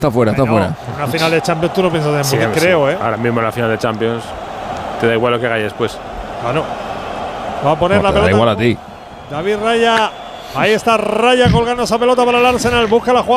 Está fuera, está fuera. Una final de Champions tú no piensas en Múnich, creo, ¿eh? Ahora mismo en la final de Champions te da igual lo que hagáis después. Claro. Va a poner No, la te da pelota. igual a ti. David Raya. Ahí está Raya colgando esa pelota para el Arsenal. Busca la jugada.